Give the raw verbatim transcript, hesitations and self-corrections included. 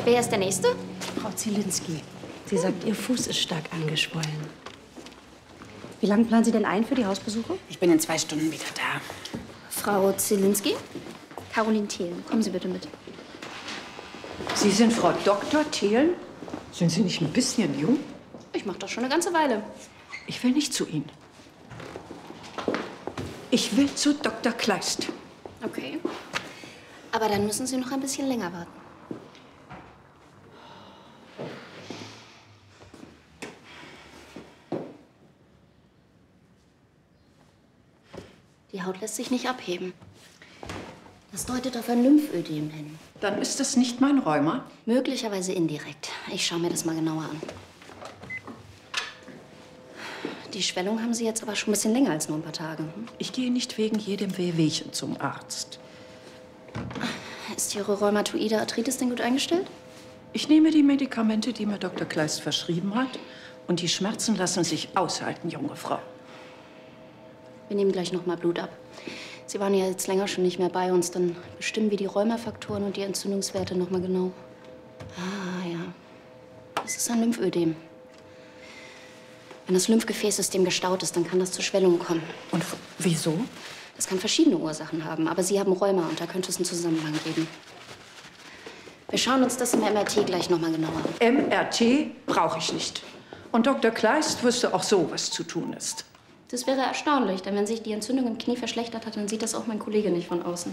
Wer ist der Nächste? Frau Zielinski. Sie sagt, Ihr Fuß ist stark angeschwollen. Wie lange planen Sie denn ein für die Hausbesuche? Ich bin in zwei Stunden wieder da. Frau Zielinski? Caroline Thelen, kommen Sie bitte mit. Sie sind Frau Doktor Thelen? Sind Sie nicht ein bisschen jung? Ich mache das schon eine ganze Weile. Ich will nicht zu Ihnen. Ich will zu Doktor Kleist. Okay. Aber dann müssen Sie noch ein bisschen länger warten. Die Haut lässt sich nicht abheben. Das deutet auf ein Lymphödem hin. Dann ist das nicht mein Rheuma. Möglicherweise indirekt. Ich schaue mir das mal genauer an. Die Schwellung haben Sie jetzt aber schon ein bisschen länger als nur ein paar Tage. Hm? Ich gehe nicht wegen jedem Wehwehchen zum Arzt. Ist Ihre rheumatoide Arthritis denn gut eingestellt? Ich nehme die Medikamente, die mir Doktor Kleist verschrieben hat. Und die Schmerzen lassen sich aushalten, junge Frau. Wir nehmen gleich noch mal Blut ab. Sie waren ja jetzt länger schon nicht mehr bei uns. Dann bestimmen wir die Rheumafaktoren und die Entzündungswerte noch mal genau. Ah, ja. Das ist ein Lymphödem. Wenn das Lymphgefäßsystem gestaut ist, dann kann das zu Schwellungen kommen. Und wieso? Das kann verschiedene Ursachen haben. Aber Sie haben Rheuma und da könnte es einen Zusammenhang geben. Wir schauen uns das im M R T gleich noch mal genauer an. M R T brauche ich nicht. Und Doktor Kleist wüsste auch so, was zu tun ist. Das wäre erstaunlich, denn wenn sich die Entzündung im Knie verschlechtert hat, dann sieht das auch mein Kollege nicht von außen.